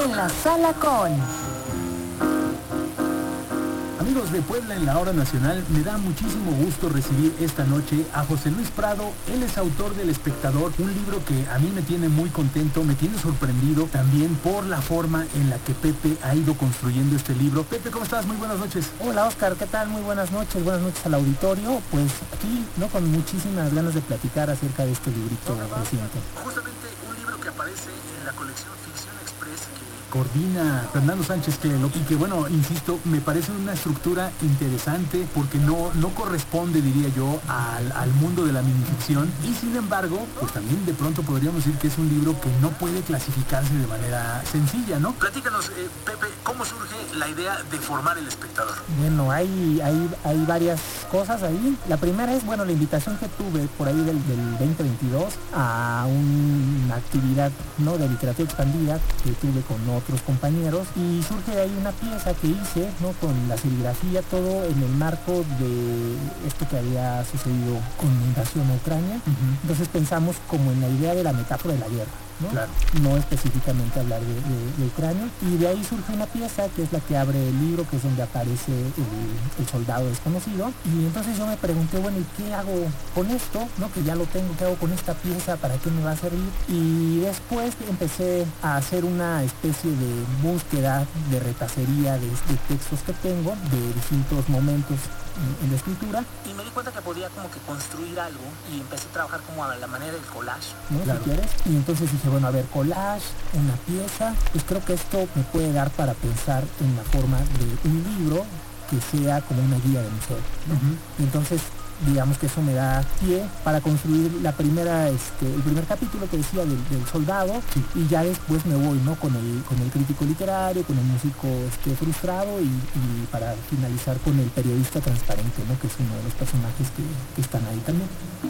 En la sala con... Amigos de Puebla en la Hora Nacional, me da muchísimo gusto recibir esta noche a José Luis Prado. Él es autor del Espectador, un libro que a mí me tiene muy contento, me tiene sorprendido también por la forma en la que Pepe ha ido construyendo este libro. Pepe, ¿cómo estás? Muy buenas noches. Hola Oscar, ¿qué tal? Muy buenas noches al auditorio. Pues aquí, con muchísimas ganas de platicar acerca de este librito reciente. Justamente un libro que aparece en la colección Ficción Express que coordina Fernando Sánchez y que bueno, insisto, me parece una estructura interesante porque no corresponde, diría yo, al mundo de la minificción, y sin embargo, pues también de pronto podríamos decir que es un libro que no puede clasificarse de manera sencilla, ¿no? Platícanos, Pepe, ¿cómo surge la idea de formar El Espectador? Bueno, hay varias cosas ahí. La primera es, la invitación que tuve por ahí del 2022 a una actividad, de literatura expandida que tuve con otros compañeros, y surge de ahí una pieza que hice, con la serigrafía, todo en el marco de esto que había sucedido con la invasión a Ucrania. Entonces pensamos como en la idea de la metáfora de la guerra, Claro. No específicamente hablar de Ucrania, y de ahí surge una pieza que es la que abre el libro, que es donde aparece el soldado desconocido. Y entonces yo me pregunté, ¿y qué hago con esto? Que ya lo tengo, ¿qué hago con esta pieza? ¿Para qué me va a servir? Y después empecé a hacer una especie de búsqueda, de retacería de textos que tengo, de distintos momentos en la escritura, y me di cuenta que podía como que construir algo, y empecé a trabajar como a la manera del collage, Claro. Si quieres. Y entonces dije, collage, una pieza, pues creo que esto me puede dar para pensar en la forma de un libro que sea como una guía de museo, Y entonces digamos que eso me da pie para construir el primer capítulo que decía del soldado, y ya después me voy, con el crítico literario, con el músico frustrado, y para finalizar con el periodista transparente, que es uno de los personajes que están ahí también.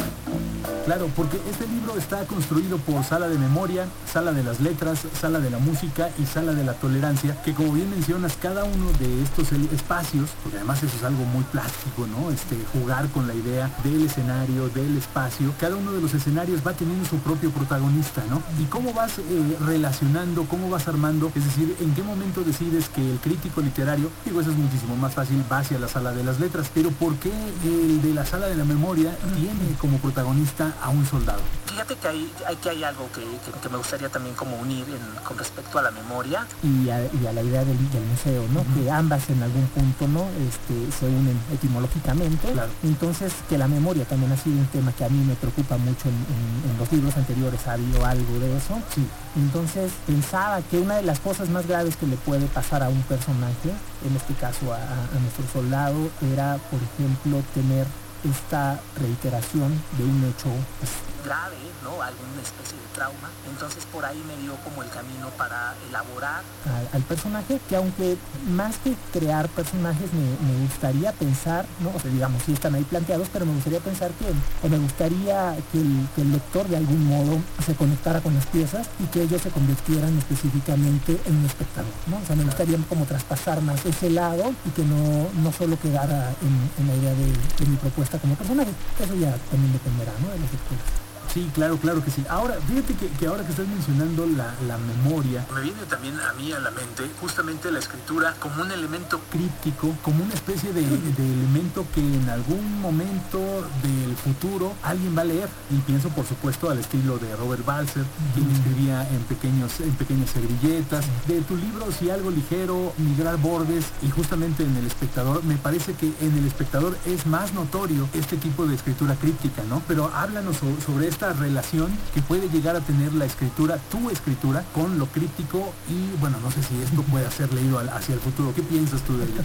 Claro, porque este libro está construido por Sala de Memoria, Sala de las Letras, Sala de la Música y Sala de la Tolerancia, que como bien mencionas, cada uno de estos espacios, porque además eso es algo muy plástico, jugar con la idea del escenario, del espacio, cada uno de los escenarios va teniendo su propio protagonista, Y cómo vas relacionando, cómo vas armando, es decir, en qué momento decides que el crítico literario, eso es muchísimo más fácil, va hacia la Sala de las Letras, pero ¿por qué el de la Sala de la Memoria tiene como protagonista a un soldado? Fíjate que hay algo que me gustaría también como unir con respecto a la memoria y a la idea del museo, Que ambas en algún punto, se unen etimológicamente. Claro. Entonces, que la memoria también ha sido un tema que a mí me preocupa mucho. En los libros anteriores ha habido algo de eso. Sí. Entonces pensaba que una de las cosas más graves que le puede pasar a un personaje, en este caso a nuestro soldado, era, por ejemplo, tener esta reiteración de un hecho grave, alguna especie de trauma. Entonces por ahí me dio como el camino para elaborar al personaje, que aunque más que crear personajes me gustaría pensar, digamos, sí están ahí planteados, pero me gustaría pensar me gustaría que el lector de algún modo se conectara con las piezas y que ellos se convirtieran específicamente en un espectador, me gustaría como traspasar más ese lado y que no solo quedara en la idea de mi propuesta como personaje. Eso ya también dependerá, de los lectores. Sí, claro que sí. Ahora, fíjate que ahora que estás mencionando la memoria, me viene también a mí a la mente justamente la escritura como un elemento críptico, como una especie de elemento que en algún momento del futuro alguien va a leer. Y pienso, por supuesto, al estilo de Robert Balser, quien escribía en pequeñas servilletas. De tu libro, Si algo ligero, Migrar bordes, y justamente en El Espectador, me parece que en El Espectador es más notorio este tipo de escritura críptica, Pero háblanos sobre esta relación que puede llegar a tener la escritura, tu escritura, con lo críptico, y no sé si esto puede ser leído hacia el futuro. ¿Qué piensas tú de ello?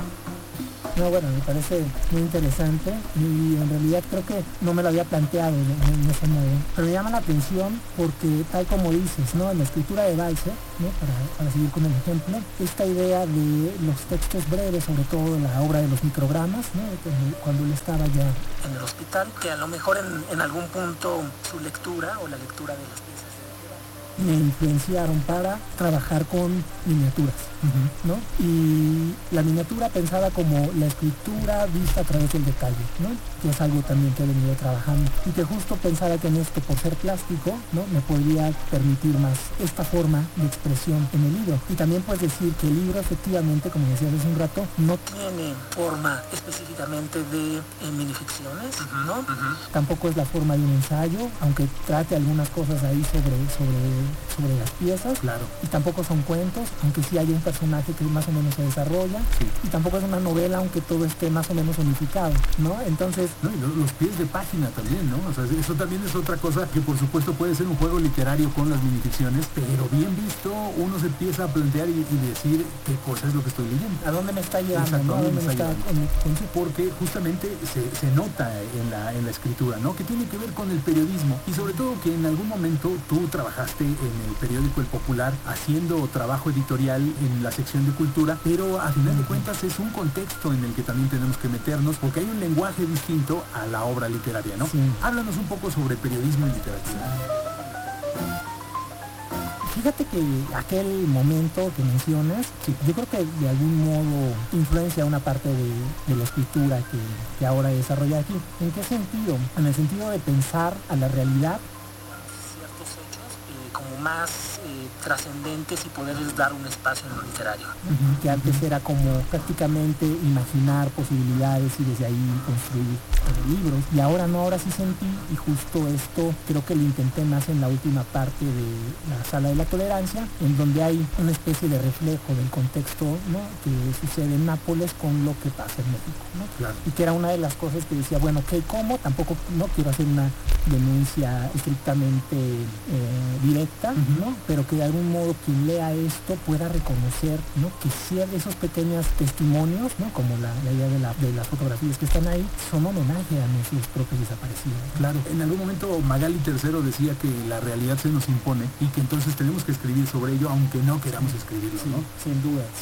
Me parece muy interesante, y en realidad creo que no me lo había planteado en ese modo, pero me llama la atención porque, tal como dices, en la escritura de Balser, para seguir con el ejemplo, esta idea de los textos breves, sobre todo la obra de los microgramas, cuando él estaba ya en el hospital, que a lo mejor en algún punto su lectura o la lectura de las piezas me influenciaron para trabajar con miniaturas, ¿no? Y la miniatura pensada como la escritura vista a través del detalle, ¿no? Que es algo también que he venido trabajando y que justo pensaba que en esto, por ser plástico, ¿no? Me podría permitir más esta forma de expresión en el libro. Y también pues decir que el libro efectivamente, como decías hace un rato, no tiene forma específicamente de minificciones, ¿no? Tampoco es la forma de un ensayo, aunque trate algunas cosas ahí sobre las piezas. Claro. Y tampoco son cuentos, aunque sí hay un personaje que más o menos se desarrolla. Sí. Y tampoco es una novela, aunque todo esté más o menos unificado, ¿no? Entonces... No, y los pies de página también, ¿no? O sea, eso también es otra cosa que por supuesto puede ser un juego literario con las minificciones, pero bien visto uno se empieza a plantear y decir qué cosa es lo que estoy leyendo. ¿A dónde me está llevando? Exacto, ¿no? ¿a dónde me está llevando? Porque justamente se nota en la escritura, ¿no? Que tiene que ver con el periodismo y sobre todo que en algún momento tú trabajaste en el periódico El Popular haciendo trabajo editorial en la sección de cultura, pero a final de cuentas es un contexto en el que también tenemos que meternos porque hay un lenguaje distinto a la obra literaria, ¿no? Sí. Háblanos un poco sobre periodismo y literatura. Fíjate que aquel momento que mencionas, sí, yo creo que de algún modo influencia una parte de la escritura que ahora he desarrollado aquí. ¿En qué sentido? En el sentido de pensar a la realidad ciertos hechos como más trascendentes y poderles dar un espacio en lo literario. Que antes era como prácticamente imaginar posibilidades y desde ahí construir libros. Y ahora no, ahora sí sentí, y justo esto creo que lo intenté más en la última parte de la Sala de la Tolerancia, en donde hay una especie de reflejo del contexto, ¿no? Que sucede en Nápoles con lo que pasa en México, ¿no? Claro. Y que era una de las cosas que decía, bueno, ¿cómo? Tampoco no quiero hacer una denuncia estrictamente directa, ¿no? Pero que de algún modo quien lea esto pueda reconocer, ¿no? Que sí esos pequeños testimonios, ¿no? Como la idea de las fotografías que están ahí, son homenaje a nuestros propios desaparecidos, ¿no? Claro, en algún momento Magali III decía que la realidad se nos impone y que entonces tenemos que escribir sobre ello aunque no queramos escribirlo, ¿no? Sin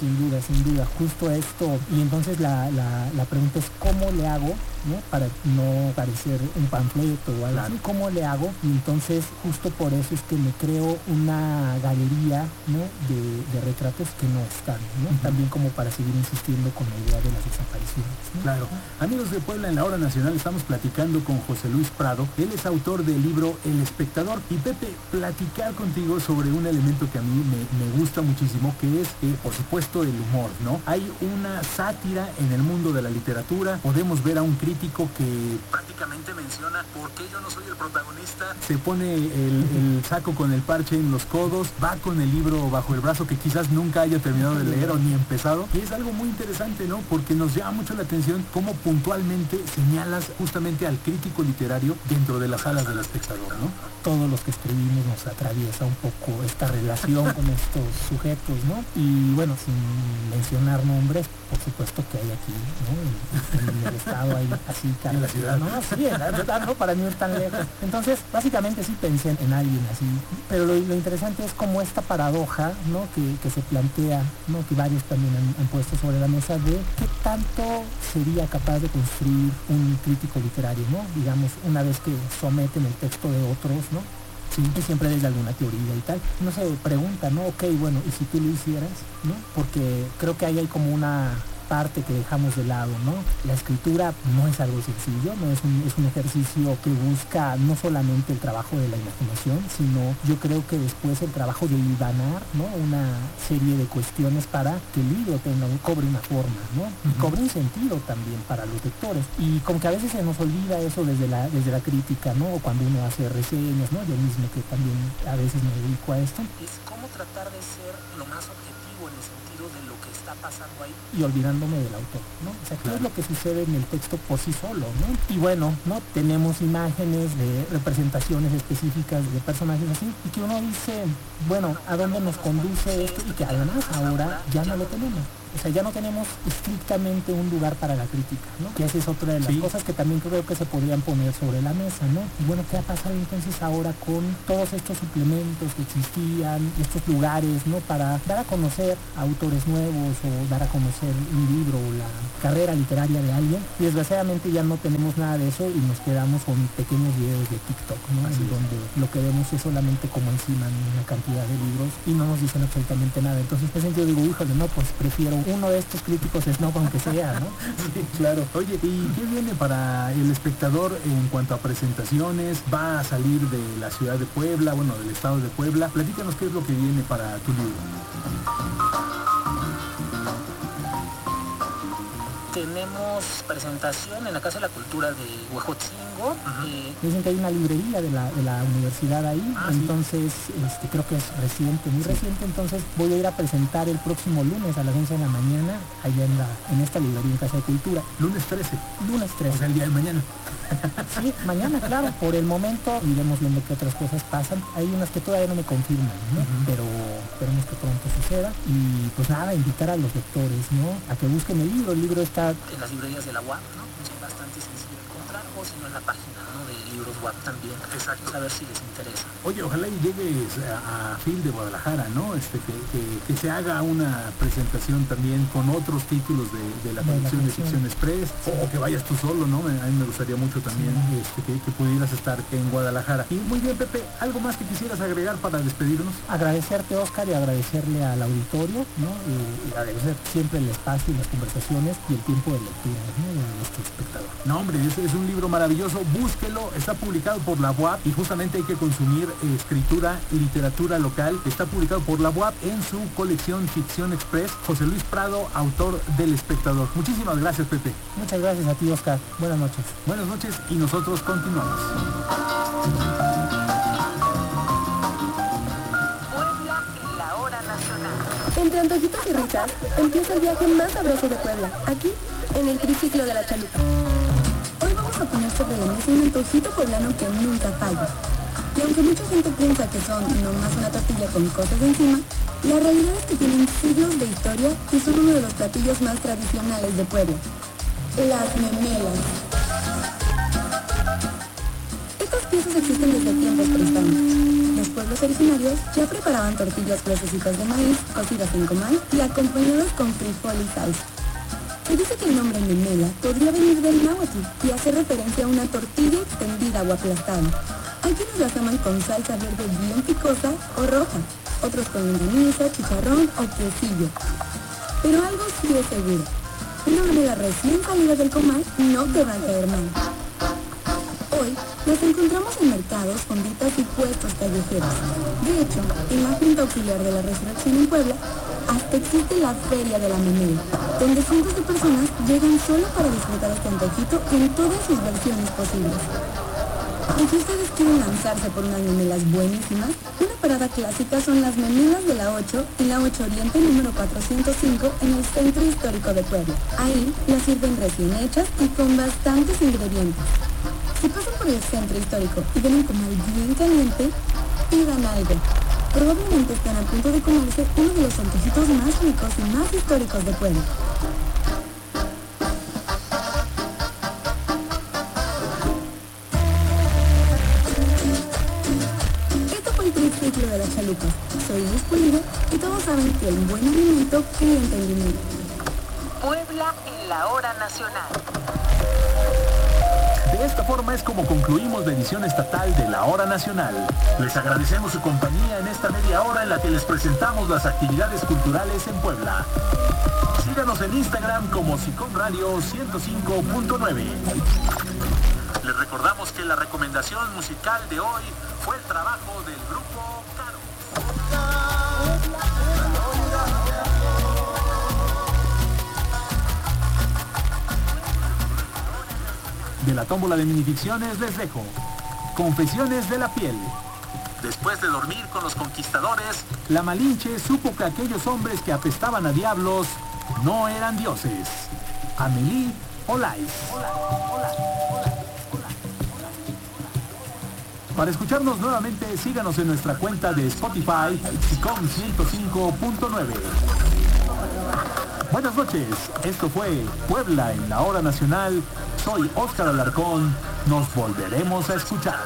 duda, justo esto. Y entonces la pregunta es ¿cómo le hago, ¿no? Para no parecer un panfleto o algo así, ¿cómo le hago? Y entonces justo por eso es que me creo una galería, ¿no? de retratos que no están, ¿no? También como para seguir insistiendo con la idea de las desapariciones, ¿no? Claro. Amigos de Puebla, en la Hora Nacional estamos platicando con José Luis Prado. Él es autor del libro El Espectador. Y Pepe, platicar contigo sobre un elemento que a mí me gusta muchísimo, que es, por supuesto, el humor, ¿no? Hay una sátira en el mundo de la literatura. Podemos ver a un crítico que prácticamente menciona ¿por qué yo no soy el protagonista? Se pone el saco con el parche en los codos, va con el libro bajo el brazo que quizás nunca haya terminado de leer o ni empezado. Y es algo muy interesante, ¿no? Porque nos llama mucho la atención cómo puntualmente señalas justamente al crítico literario dentro de las salas del espectador, ¿no? Todos los que escribimos nos atraviesa un poco esta relación con estos sujetos, ¿no? Y bueno, sin mencionar nombres, por supuesto que hay aquí, ¿no? En el estado hay así, en la ciudad, ¿no? Sí, en la ciudad, ¿no? Para mí es tan lejos. Entonces, básicamente sí pensé en alguien así, pero lo interesante es como esta paradoja, ¿no? Que se plantea, ¿no? Que varios también han puesto sobre la mesa de qué tanto sería capaz de construir un crítico literario, ¿no? Digamos, una vez que someten el texto de otros, ¿no? Sí, que siempre desde alguna teoría y tal. No se pregunta, ¿no? Ok, bueno, ¿y si tú lo hicieras? ¿No? Porque creo que ahí hay como una parte que dejamos de lado, ¿no? La escritura no es algo sencillo, no es un ejercicio que busca no solamente el trabajo de la imaginación, sino yo creo que después el trabajo de hilvanar, ¿no? Una serie de cuestiones para que el libro cobre una forma, ¿no? Y cobre un sentido también para los lectores. Y como que a veces se nos olvida eso desde la crítica, ¿no? O cuando uno hace reseñas, ¿no? Yo mismo que también a veces me dedico a esto. Es cómo tratar de ser lo más objetivo en el sentido de lo que está pasando ahí y olvidándome del autor, ¿no? O sea, ¿qué es lo que sucede en el texto por sí solo, ¿no? Y bueno, ¿no? Tenemos imágenes de representaciones específicas de personajes así y que uno dice, bueno, ¿a dónde nos conduce esto? Y que además ahora ya no lo tenemos. O sea, ya no tenemos estrictamente un lugar para la crítica, ¿no? Que esa es otra de las cosas que también creo que se podrían poner sobre la mesa, ¿no? Y bueno, ¿qué ha pasado entonces ahora con todos estos suplementos que existían, estos lugares, ¿no? Para dar a conocer a autores nuevos o dar a conocer un libro o la carrera literaria de alguien? Y desgraciadamente ya no tenemos nada de eso y nos quedamos con pequeños videos de TikTok, ¿no? En donde lo que vemos es solamente como encima una cantidad de libros y no nos dicen absolutamente nada. Entonces, en ese sentido digo, híjole, no, pues prefiero uno de estos críticos snob aunque sea, ¿no? Sí, claro. Oye, ¿y qué viene para el espectador en cuanto a presentaciones? ¿Va a salir de la ciudad de Puebla, bueno, del estado de Puebla? Platícanos qué es lo que viene para tu libro. Tenemos presentación en la Casa de la Cultura de Huejotzingo. Dicen que hay una librería de la universidad ahí, entonces creo que es reciente, muy reciente, entonces voy a ir a presentar el próximo lunes a las 11 de la mañana allá en esta librería en Casa de Cultura. Lunes 13. Lunes 13. O sea, el día de mañana. Sí, mañana, claro. Por el momento iremos viendo qué otras cosas pasan. Hay unas que todavía no me confirman, ¿no? Pero esperemos que pronto suceda. Y pues nada, invitar a los lectores, ¿no? A que busquen el libro. El libro está en las librerías de la UAP, ¿no? Son bastante sencillo de encontrar, o si no en la página, ¿no? De Libros UAP también. Exacto. A ver si les interesa. Oye, ojalá y llegues a FIL de Guadalajara, ¿no? Que se haga una presentación también con otros títulos de la colección de Ficción Express, o que vayas tú solo, ¿no? A mí me gustaría mucho también que pudieras estar en Guadalajara. Y muy bien, Pepe, ¿algo más que quisieras agregar para despedirnos? Agradecerte, Oscar, y agradecerle al auditorio, ¿no? Y agradecer siempre el espacio y las conversaciones y el tiempo de lectura, ¿no? De nuestro espectador. No, hombre, ese es un libro maravilloso, búsquelo, está publicado por la UAP y justamente hay que consumir escritura y literatura local. Está publicado por la UAP en su colección Ficción Express. José Luis Prado, autor del Espectador. Muchísimas gracias, Pepe. Muchas gracias a ti, Oscar. Buenas noches. Buenas noches y nosotros continuamos. Puebla en la hora nacional. Entre antojitos y risas, empieza el viaje más sabroso de Puebla, aquí, en el triciclo de la Chalupa. Hoy vamos a poner sobre la mesa un antojito poblano que nunca falla. Y aunque mucha gente piensa que son nomás una tortilla con cosas encima, la realidad es que tienen siglos de historia y son uno de los platillos más tradicionales de Puebla. Las memelas. Estas piezas existen desde tiempos prehispánicos. Los pueblos originarios ya preparaban tortillas gruesecitas de maíz, cocidas en comal y acompañadas con frijol y salsa. Se dice que el nombre memela podría venir del náhuatl y hace referencia a una tortilla extendida o aplastada. Hay quienes las aman con salsa verde bien picosa o roja, otros con longaniza, chicharrón o quesillo. Pero algo sí es seguro, una memela recién salida del comal no te va a caer mal. Hoy las encontramos en mercados, fonditas y puestos callejeros. De hecho, en la Junta Auxiliar de la Resurrección en Puebla, hasta existe la Feria de la Memela, donde cientos de personas llegan solo para disfrutar este antojito en todas sus versiones posibles. Y si ustedes quieren lanzarse por unas memelas buenísimas, una parada clásica son las memelas de la 8 en la 8 Oriente número 405 en el Centro Histórico de Puebla. Ahí las sirven recién hechas y con bastantes ingredientes. Si pasan por el Centro Histórico y ven un comal bien caliente, pidan algo. Probablemente están a punto de comerse uno de los antojitos más ricos y más históricos de Puebla. Esto fue el triciclo de la Chalupa. Soy Luis Pulido y todos saben que el buen alimento crea entendimiento. Puebla en la hora nacional. De esta forma es como concluimos la edición estatal de la Hora Nacional. Les agradecemos su compañía en esta media hora en la que les presentamos las actividades culturales en Puebla. Síganos en Instagram como Sicom Radio 105.9. Les recordamos que la recomendación musical de hoy fue el trabajo del grupo Caro. De la tómbola de minificciones les dejo Confesiones de la piel. Después de dormir con los conquistadores, la Malinche supo que aquellos hombres que apestaban a diablos no eran dioses. Amélie Olais. Para escucharnos nuevamente, síganos en nuestra cuenta de Spotify, Sicom 105.9. Buenas noches, esto fue Puebla en la Hora Nacional. Soy Óscar Alarcón, nos volveremos a escuchar.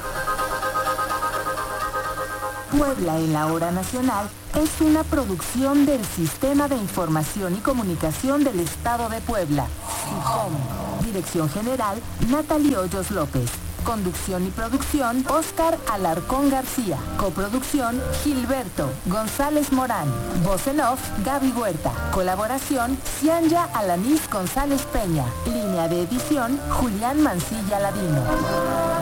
Puebla en la Hora Nacional es una producción del Sistema de Información y Comunicación del Estado de Puebla, SICOM. Dirección General, Natalie Hoyos López. Conducción y producción, Óscar Alarcón García. Coproducción, Gilberto González Morán. Voz en off, Gaby Huerta. Colaboración, Cianya Alanis González Peña. Línea de edición, Julián Mancilla Ladino.